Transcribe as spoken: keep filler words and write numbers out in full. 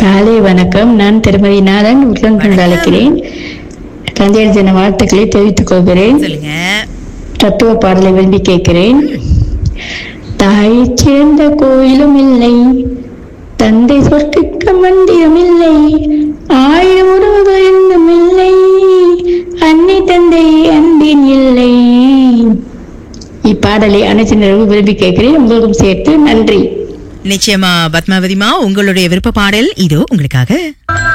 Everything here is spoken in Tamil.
காலை வணக்கம். நான் திருமதி நாதன் உட்லந்து அழைக்கிறேன். தந்தையர் தின வாழ்த்துக்களை தெரிவித்துக் கொள்கிறேன். தத்துவ பாடலை விரும்பி கேட்கிறேன். தாயை சேர்ந்த கோயிலும் இல்லை, தந்தை சொற்க மந்திரம் இல்லை, ஆயிரம் உறவுகள் இருந்தும் இல்லை, அன்னை தந்தை அன்பின் இல்லை. இப்பாடலை அனைத்து நிறைவு விரும்பி கேட்கிறேன். உங்களுக்கும் சேர்த்து நன்றி. நிச்சயமா பத்மாவதிமா, உங்களுடைய விருப்ப பாடல் இதோ உங்களுக்காக.